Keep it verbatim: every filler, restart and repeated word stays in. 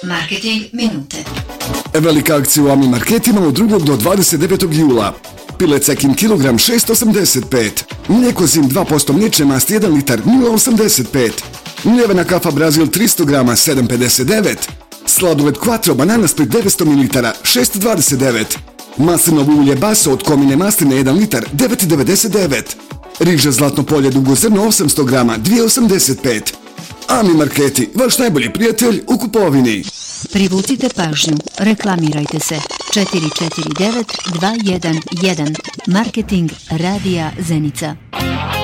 Marketing minute. Velika akcija u Ami marketima od drugog do dvadeset devetog jula. Pilet Cekin kilogram šest osamdeset pet. Mlijeko Zim dva posto mliječne masti jedan litar nula osamdeset pet. Mljevena kafa Brazil tristo grama sedam pedeset devet. Sladoled Quattro banana split devetsto mililitara šest dvadeset devet. Maslinovo ulje Baso od komine masline jedan litar devet devedeset devet. Riža Zlatno polje dugozrno osamsto grama dvije osamdeset pet. Ami marketi, vaš najbolji prijatelj u kupovini. Privucite pažnju, reklamirajte se. četiri četiri devet dva jedan jedan. Marketing Radija Zenica.